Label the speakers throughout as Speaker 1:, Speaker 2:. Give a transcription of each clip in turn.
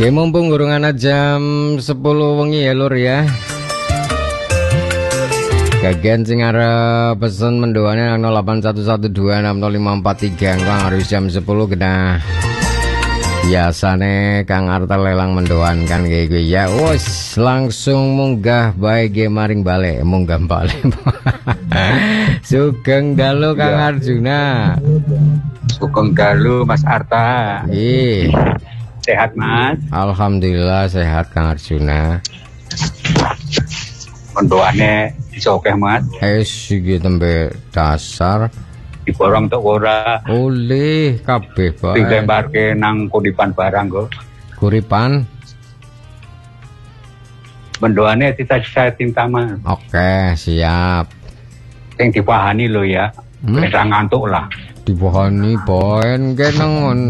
Speaker 1: Oke, mumpung gurung ana jam 10 wengi ya lur ya. Gagen sing arep pesen mendoane nang 0811260543 Kang harus jam 10 kena. Biasane Kang Arta lelang mendoan kan kayak gue ya. Wes langsung munggah bae ge maring balik, munggah balik. Sugeng dalu Kang Arjuna.
Speaker 2: Sugeng dalu Mas Arta.
Speaker 1: Ih.
Speaker 2: Sehat Mas?
Speaker 1: Alhamdulillah sehat Kang Arjuna.
Speaker 2: Mendoane iso akeh Mas.
Speaker 1: Iki tembe dasar
Speaker 2: Diborong tok ora.
Speaker 1: oleh kabeh bae.
Speaker 2: Dilemparke nang kudipan barang kok.
Speaker 1: Kuripan.
Speaker 2: Mendoane sisa-sisa tinta Mas.
Speaker 1: Oke, siap.
Speaker 2: Sing dipahani lho ya. Ora ngantuk lah.
Speaker 1: Dibohoni poen ke nangon.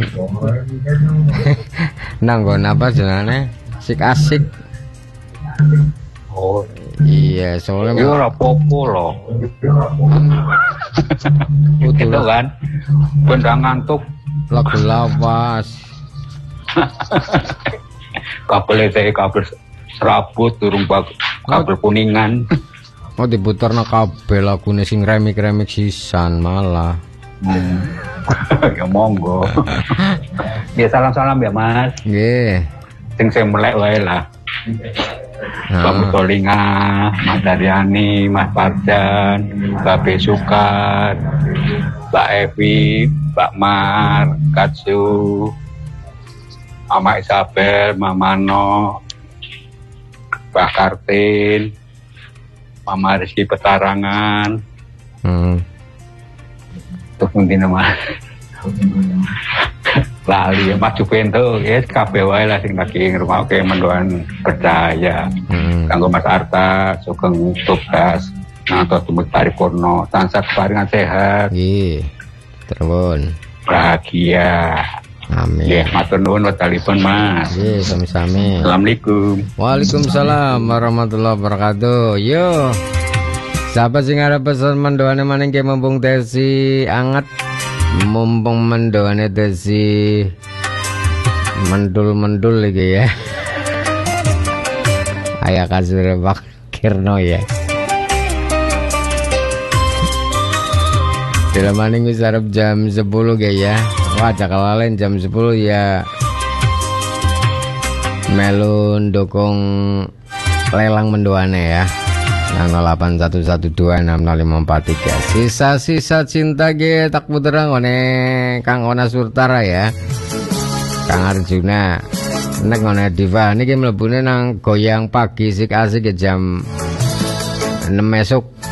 Speaker 1: Nanggon apa jenenge? Sik asik.
Speaker 2: Oh,
Speaker 1: Iya, soalnya
Speaker 2: ya ora apa-apa lho. Itu kan. Benda ngantuk
Speaker 1: lagu lawas.
Speaker 2: kabel serabut durung kabel kuningan.
Speaker 1: Oh diputerno kabel lagune sing remik-remik sisan malah.
Speaker 2: Ya monggo. Ya salam-salam ya Mas.
Speaker 1: Nggih.
Speaker 2: Sing melek wae lah. Mbak Mutolinga, Mas Daryani, Mas Parjan, Mbak Besukar, Mbak Evi, Mbak Mar, Katsu, Mama Isabel, Mama No, Mbak Kartin, Mama Rizky Petarangan. Untuk nanti nama lali ya Mas Jupento ya kabeh wae lah sing lagi ngrungokke mendoan percaya. Kanggo Mas Arta sugeng tugas ngantos tumut paripurna tansah keparingan sehat.
Speaker 1: Nggih. Terus
Speaker 2: Bahagia.
Speaker 1: Amin.
Speaker 2: Nggih, matur nuwun wedalipun Mas.
Speaker 1: Nggih, sami-sami.
Speaker 2: Assalamualaikum.
Speaker 1: Waalaikumsalam warahmatullahi wabarakatuh. Yo. Siapa sing arep pesen mendoane maning ke mumpung tesi anget. Mumpung mendoane tesi mendul-mendul iki ya. Aya kasur Pak Kirno ya. Dalam maning wis arep jam 10 ge ya. Wah, cakalalen jam 10 ya. Melu ndukung lelang mendoane ya. Nang 0811260543. Sisa-sisa cinta ge tak puterang ngone Kang Ona Surtara ya. Kang Arjuna. Nek ngone Diva niki mlebune nang goyang pagi sik asik jam 6 esuk.